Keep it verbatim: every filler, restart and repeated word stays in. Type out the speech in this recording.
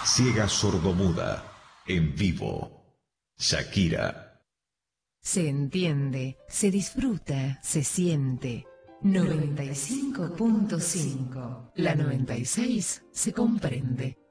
Ciega sordomuda, en vivo. Shakira. Se entiende, se disfruta, se siente. noventa y cinco punto cinco. La noventa y seis se comprende.